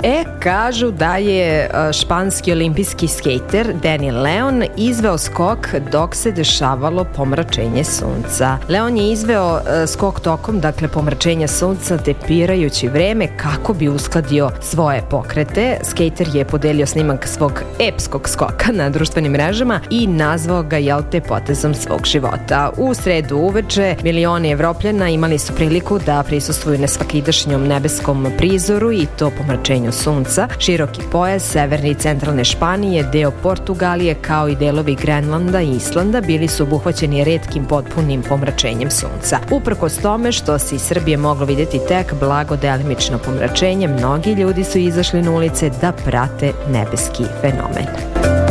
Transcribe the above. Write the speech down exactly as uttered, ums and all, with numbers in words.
E, kažu da je španski olimpijski skejter Danny Leon izveo skok dok se dešavalo pomračenje sunca. Leon je izveo skok tokom, dakle, pomračenja sunca, tepirajući vreme kako bi uskladio svoje pokrete. Skejter je podelio snimak svog epskog skoka na društvenim mrežama i nazvao ga, jel te, potezom svog života. U sredu uveče milioni Evropljana imali su priliku da prisustvuju nesvakidašnjom nebeskom prizoru i to pomračenju sunca. Široki pojas severne i centralne Španije, deo Portugalije kao i delovi Grenlanda i Islanda bili su obuhvaćeni retkim potpunim pomračenjem sunca. Uprkos tome što se iz Srbije moglo vidjeti tek blago delimično pomračenje, mnogi ljudi su izašli na ulice da prate nebeski fenomen.